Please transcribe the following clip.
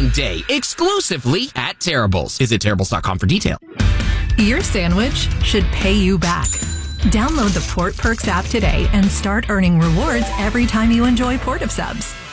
opening day, exclusively at Terrible's. Visit Terrible's.com for details. Your sandwich should pay you back. Download the Port Perks app today and start earning rewards every time you enjoy Port of Subs.